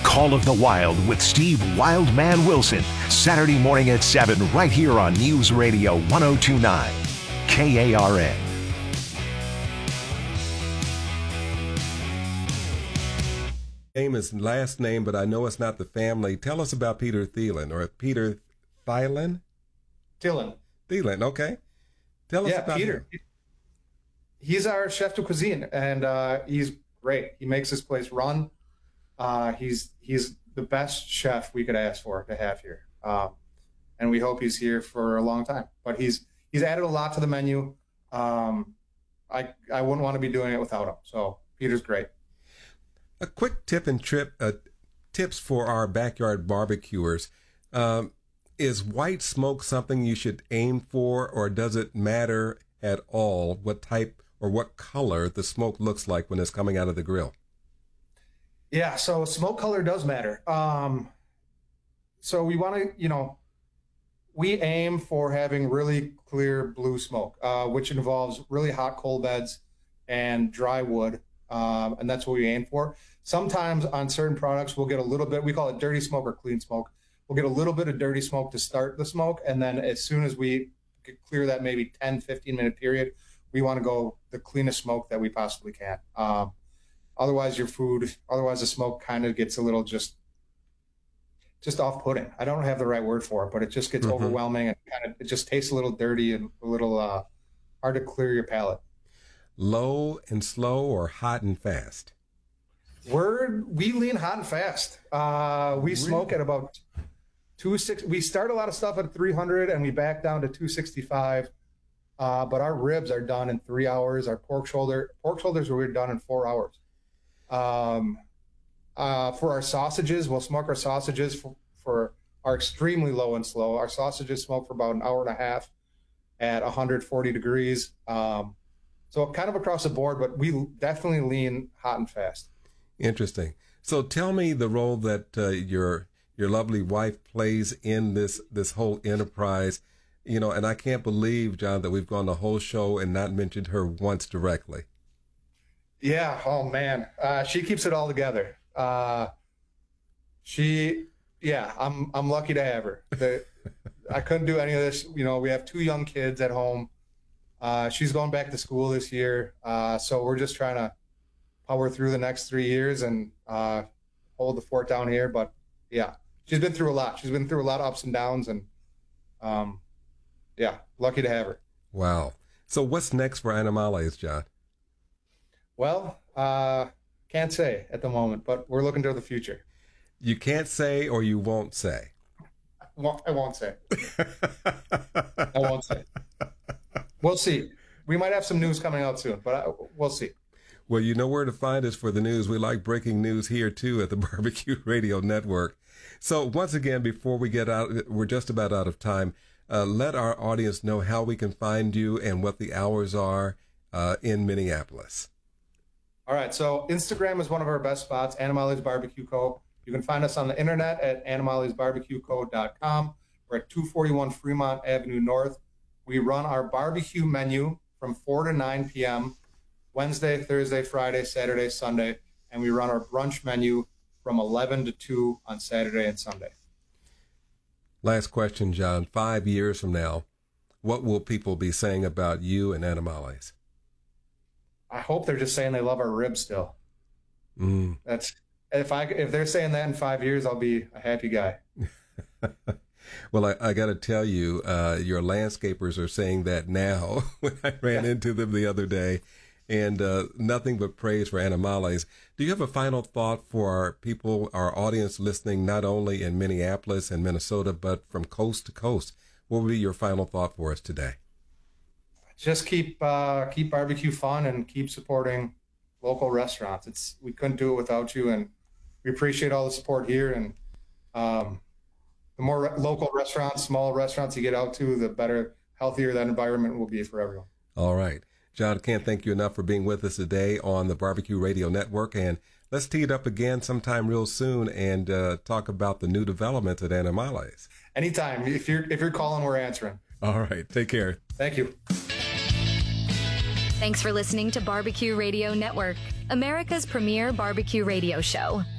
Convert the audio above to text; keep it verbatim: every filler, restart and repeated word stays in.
Call of the Wild with Steve Wildman Wilson. Saturday morning at seven right here on News Radio one oh two point nine K A R N. Name is last name, but I know it's not the family. Tell us about Peter Thielen, or Peter Thielen? Thielen. Thielen, okay. Tell us yeah, about Peter. him. He's our chef de cuisine, and uh, he's great. He makes this place run. Uh, he's he's the best chef we could ask for to have here, um, and we hope he's here for a long time. But he's he's added a lot to the menu. Um, I I wouldn't want to be doing it without him. So Peter's great. A quick tip and trip uh, tips for our backyard barbecuers. Um, is white smoke something you should aim for, or does it matter at all what type or what color the smoke looks like when it's coming out of the grill? Yeah, so smoke color does matter. Um, so we want to, you know, we aim for having really clear blue smoke, uh, which involves really hot coal beds and dry wood, um, and that's what we aim for. Sometimes on certain products, we'll get a little bit, we call it dirty smoke or clean smoke. We'll get a little bit of dirty smoke to start the smoke, and then as soon as we clear that maybe ten, fifteen minute period, we want to go the cleanest smoke that we possibly can. Um, Otherwise, your food, otherwise the smoke kind of gets a little just, just off-putting. I don't have the right word for it, but it just gets mm-hmm. overwhelming and kind of it just tastes a little dirty and a little uh, hard to clear your palate. Low and slow, or hot and fast? We're we lean hot and fast. Uh, we really? smoke at about two six. We start a lot of stuff at three hundred and we back down to two sixty-five. Uh, but our ribs are done in three hours. Our pork shoulder pork shoulders were done in four hours. Um, uh, for our sausages, we'll smoke our sausages for, for are extremely low and slow. Our sausages smoke for about an hour and a half at one hundred forty degrees. Um, so kind of across the board, but we definitely lean hot and fast. Interesting. So tell me the role that uh, your your lovely wife plays in this this whole enterprise. You know, and I can't believe, John, that we've gone the whole show and not mentioned her once directly. Yeah. Oh man. Uh, she keeps it all together. Uh, she, yeah, I'm, I'm lucky to have her. The, I couldn't do any of this. You know, we have two young kids at home. Uh, she's going back to school this year. Uh, so we're just trying to power through the next three years and, uh, hold the fort down here. But yeah, she's been through a lot. She's been through a lot of ups and downs, and, um, yeah, lucky to have her. Wow. So what's next for Animales, John? Well, uh, can't say at the moment, but we're looking to the future. You can't say, or you won't say? I won't, I won't say. I won't say. We'll see. We might have some news coming out soon, but I, we'll see. Well, you know where to find us for the news. We like breaking news here, too, at the Barbecue Radio Network. So once again, before we get out, we're just about out of time. Uh, let our audience know how we can find you and what the hours are uh, in Minneapolis. All right. So Instagram is one of our best spots, Animales Barbecue Co. You can find us on the internet at animales barbecue co dot com. We're at two forty-one Fremont Avenue North. We run our barbecue menu from four to nine p.m. Wednesday, Thursday, Friday, Saturday, Sunday. And we run our brunch menu from eleven to two on Saturday and Sunday. Last question, John. Five years from now, what will people be saying about you and Animales? I hope they're just saying they love our ribs still. Mm. That's if I if they're saying that in five years, I'll be a happy guy. Well, I, I got to tell you, uh, your landscapers are saying that now. When I ran Yeah. into them the other day, and uh, nothing but praise for Animales. Do you have a final thought for our people, our audience listening, not only in Minneapolis and Minnesota, but from coast to coast? What would be your final thought for us today? Just keep uh, keep barbecue fun and keep supporting local restaurants. It's we couldn't do it without you, and we appreciate all the support here. And um, the more re- local restaurants, small restaurants you get out to, the better, healthier that environment will be for everyone. All right. John, can't thank you enough for being with us today on the Barbecue Radio Network. And let's tee it up again sometime real soon and uh, talk about the new developments at Animales. Anytime. If you're if you're calling, we're answering. All right. Take care. Thank you. Thanks for listening to Barbecue Radio Network, America's premier barbecue radio show.